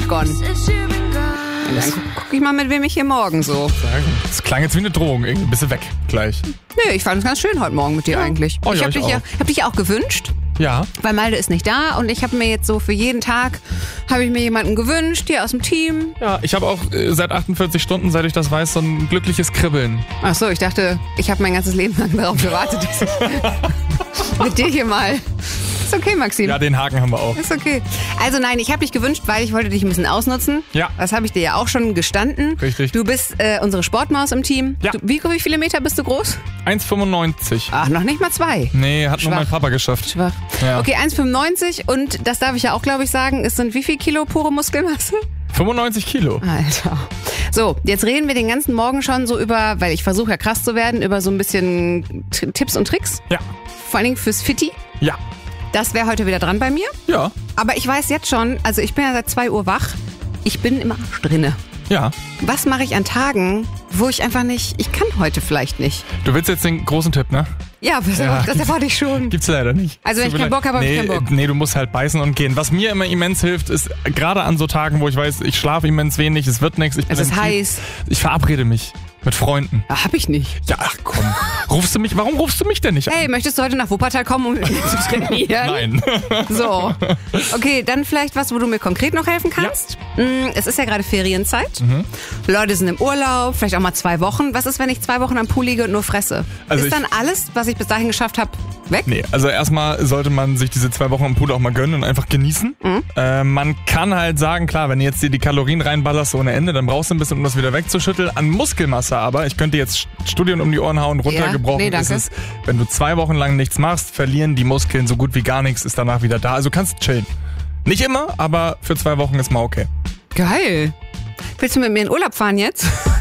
gone. Und dann guck ich mal, mit wem ich hier morgen so. Das klang jetzt wie eine Drohung. Irgendwie bist du weg gleich. Nö, ich fand es ganz schön heute Morgen mit dir eigentlich. Oh, ich ja, hab ich dich ja auch gewünscht. Ja. Weil Malte ist nicht da und ich habe mir jetzt so für jeden Tag, habe ich mir jemanden gewünscht, hier aus dem Team. Ja, ich habe auch seit 48 Stunden, seit ich das weiß, so ein glückliches Kribbeln. Ach so, ich dachte, ich habe mein ganzes Leben lang darauf gewartet, dass ich mit dir hier mal... Ist okay, Maxim. Ja, den Haken haben wir auch. Ist okay. Also nein, ich habe dich gewünscht, weil ich wollte dich ein bisschen ausnutzen. Ja. Das habe ich dir ja auch schon gestanden. Richtig. Du bist unsere Sportmaus im Team. Ja. Wie viele Meter bist du groß? 1,95. Ach, noch nicht mal 2. Nee, hat Schwach. nur mein Papa geschafft. Schwach. Ja. Okay, 1,95 und das darf ich ja auch, glaube ich, sagen, es sind wie viel Kilo pure Muskelmasse? 95 Kilo. Alter. So, jetzt reden wir den ganzen Morgen schon so über, weil ich versuche ja krass zu werden, über so ein bisschen Tipps und Tricks. Ja. Vor allen Dingen fürs Fitti. Ja. Das wäre heute wieder dran bei mir. Ja. Aber ich weiß jetzt schon, also ich bin ja seit 2 Uhr wach. Ich bin im Arsch drinne. Ja. Was mache ich an Tagen, wo ich einfach nicht, ich kann heute vielleicht nicht. Du willst jetzt den großen Tipp, ne? Ja, das erwarte ich schon. Gibt's leider nicht. Also wenn ich keinen Bock habe, habe ich keinen Bock. Nee, du musst halt beißen und gehen. Was mir immer immens hilft, ist gerade an so Tagen, wo ich weiß, ich schlafe immens wenig, es wird nichts. Es ist heiß. Ich verabrede mich mit Freunden. Hab ich nicht. Ja, ach komm. Warum rufst du mich denn nicht an? Hey, möchtest du heute nach Wuppertal kommen, um mit mir zu trainieren? Nein. So. Okay, dann vielleicht was, wo du mir konkret noch helfen kannst. Ja. Es ist ja gerade Ferienzeit. Leute sind im Urlaub, vielleicht auch mal 2 Wochen. Was ist, wenn ich 2 Wochen am Pool liege und nur fresse? Also ist dann alles, was ich bis dahin geschafft habe, weg? Nee, also erstmal sollte man sich diese 2 Wochen am Pool auch mal gönnen und einfach genießen. Man kann halt sagen, klar, wenn du jetzt dir die Kalorien reinballerst ohne Ende, dann brauchst du ein bisschen, um das wieder wegzuschütteln. An Muskelmasse aber, ich könnte jetzt Studien um die Ohren hauen, runtergebrochen nee, danke. ist es, wenn du 2 Wochen lang nichts machst, verlieren die Muskeln so gut wie gar nichts, ist danach wieder da. Also kannst du chillen. Nicht immer, aber für 2 Wochen ist mal okay. Geil. Willst du mit mir in Urlaub fahren jetzt?